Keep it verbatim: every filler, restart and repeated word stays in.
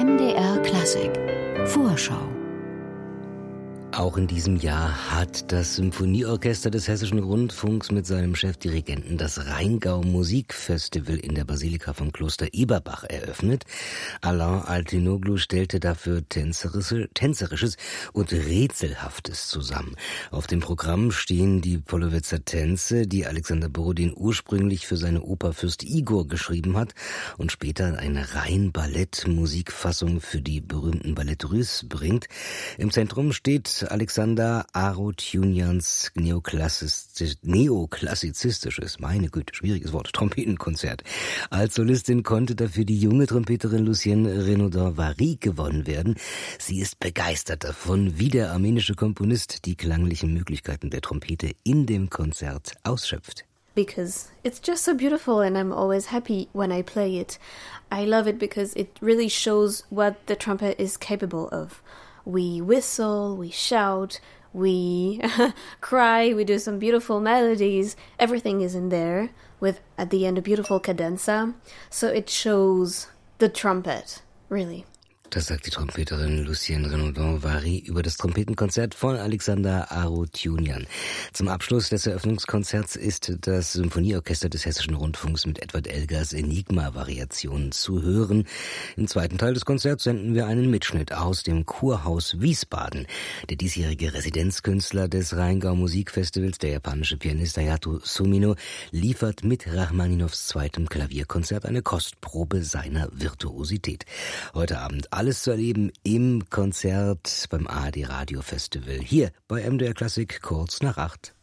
M D R Klassik Vorschau. Auch in diesem Jahr hat das Symphonieorchester des Hessischen Rundfunks mit seinem Chefdirigenten das Rheingau Musikfestival in der Basilika vom Kloster Eberbach eröffnet. Alain Altinoglu stellte dafür tänzerische, tänzerisches und Rätselhaftes zusammen. Auf dem Programm stehen die Pollowetzer Tänze, die Alexander Borodin ursprünglich für seine Oper Fürst Igor geschrieben hat und später eine rein Ballettmusikfassung für die berühmten Ballett Russe bringt. Im Zentrum steht Alexander Arutyunjans neoklassiz- neoklassizistisches, meine Güte, schwieriges Wort, Trompetenkonzert. Als Solistin konnte dafür die junge Trompeterin Lucienne Renaudin-Vary gewonnen werden. Sie ist begeistert davon, wie der armenische Komponist die klanglichen Möglichkeiten der Trompete in dem Konzert ausschöpft. Because it's just so beautiful and I'm always happy when I play it. I love it because it really shows what the trumpet is capable of. We whistle, we shout, we cry, we do some beautiful melodies. Everything is in there with, at the end, a beautiful cadenza. So it shows the trumpet, really. Das sagt die Trompeterin Lucienne Renaudin-Vary über das Trompetenkonzert von Alexander Arutyunjan. Zum Abschluss des Eröffnungskonzerts ist das Symphonieorchester des Hessischen Rundfunks mit Edward Elgars Enigma-Variationen zu hören. Im zweiten Teil des Konzerts senden wir einen Mitschnitt aus dem Kurhaus Wiesbaden. Der diesjährige Residenzkünstler des Rheingau Musikfestivals, der japanische Pianist Hayato Sumino, liefert mit Rachmaninows zweitem Klavierkonzert eine Kostprobe seiner Virtuosität. Heute Abend alles zu erleben im Konzert beim A R D Radio Festival hier bei M D R Klassik kurz nach acht.